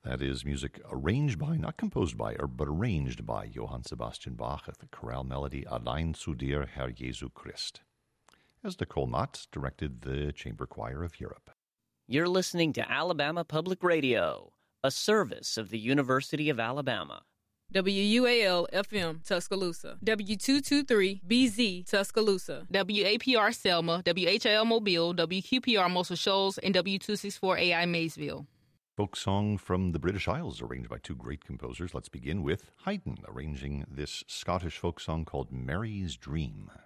That is music arranged by, not composed by, but arranged by Johann Sebastian Bach at the chorale melody Allein zu dir, Herr Jesu Christ, as Nicole Mott directed the Chamber Choir of Europe. You're listening to Alabama Public Radio, a service of the University of Alabama. WUAL-FM, Tuscaloosa. W223-BZ, Tuscaloosa. WAPR Selma, WHL Mobile, WQPR Muscle Shoals, and W264AI Maysville. Folk song from the British Isles, arranged by two great composers. Let's begin with Haydn, arranging this Scottish folk song called Mary's Dream.